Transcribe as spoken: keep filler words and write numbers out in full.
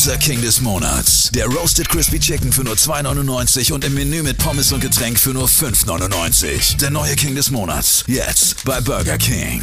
Unser King des Monats. Der Roasted Crispy Chicken für nur zwei neunundneunzig und im Menü mit Pommes und Getränk für nur fünf neunundneunzig. Der neue King des Monats. Jetzt bei Burger King.